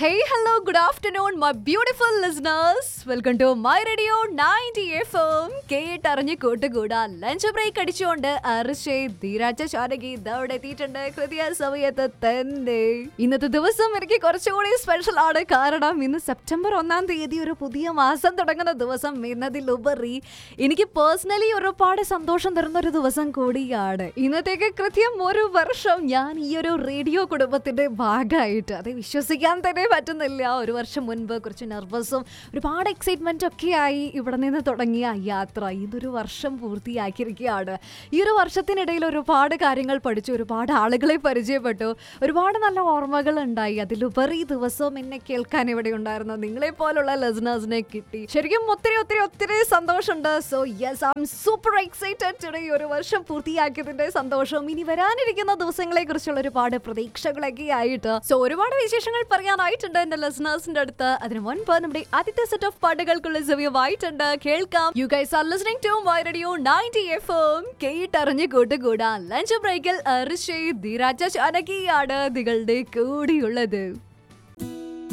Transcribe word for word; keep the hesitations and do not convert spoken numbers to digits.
Hey, hello, good afternoon, my beautiful listeners. Welcome to my radio ninety F M. കേട്ടറിഞ്ഞ് കൂട്ടുകൂടാ lunch break അടിച്ചുകൊണ്ട് അർഷേ ധീരാജ ശാരകി ഇതവിടെ എത്തിയിട്ടുണ്ട് കൃത്യ സമയത്ത് തന്നെ. ഇന്നത്തെ ദിവസം എനിക്ക് കുറച്ചുകൂടി സ്പെഷ്യൽ ആണ്. കാരണം ഇന്ന് സെപ്റ്റംബർ ഒന്നാം തീയതി ഒരു പുതിയ മാസം തുടങ്ങുന്ന ദിവസം എന്നതിലുപരി എനിക്ക് പേഴ്സണലി ഒരുപാട് സന്തോഷം തരുന്ന ഒരു ദിവസം കൂടിയാണ്. ഇന്നത്തേക്ക് കൃത്യം ഒരു വർഷം ഞാൻ ഈ ഒരു റേഡിയോ കുടുംബത്തിന്റെ ഭാഗമായിട്ട് അത് വിശ്വസിക്കാൻ തന്നെ പറ്റുന്നില്ല. ഒരു വർഷം മുൻപ് കുറച്ച് നെർവസും ഒരുപാട് എക്സൈറ്റ്മെന്റ് ഒക്കെ ആയി ഇവിടെ നിന്ന് തുടങ്ങിയ യാത്ര ഇതൊരു വർഷം പൂർത്തിയാക്കിയിരിക്കുകയാണ്. ഈ ഒരു വർഷത്തിനിടയിൽ ഒരുപാട് കാര്യങ്ങൾ പഠിച്ചു, ഒരുപാട് ആളുകളെ പരിചയപ്പെട്ടു, ഒരുപാട് നല്ല ഓർമ്മകൾ ഉണ്ടായി. അതിലുപരി ദിവസവും എന്നെ കേൾക്കാൻ ഇവിടെ ഉണ്ടായിരുന്നു നിങ്ങളെ പോലുള്ള ലിസണേഴ്സിനെ കിട്ടി. ശരിക്കും ഒത്തിരി ഒത്തിരി ഒത്തിരി സന്തോഷമുണ്ട്. So yes, I am super excited today. ഈ ഒരു വർഷം പൂർത്തിയാക്കിയതിന്റെ സന്തോഷവും ഇനി വരാനിരിക്കുന്ന ദിവസങ്ങളെ കുറിച്ചുള്ള ഒരുപാട് പ്രതീക്ഷകളൊക്കെ ആയിട്ട് സോ ഒരുപാട് വിശേഷങ്ങൾ പറയാനായി എന്റെ ലിസണേഴ്സിന്റെ അടുത്ത്. അതിന് മുൻപ് നമ്മുടെ ആദ്യത്തെ സെറ്റ് ഓഫ് പാട്ടുകൾക്കുള്ള സമയമായിട്ടുണ്ട്. കേൾക്കാം. You guys are listening to my radio ninety F M. കേട്ടറിഞ്ഞ് കൂട്ടുകൂടാ ലഞ്ച് ബ്രേക്കിൽ അർഷേ ധീരാജ ശാനകിയാണ് നിങ്ങളുടെ കൂടിയുള്ളത്.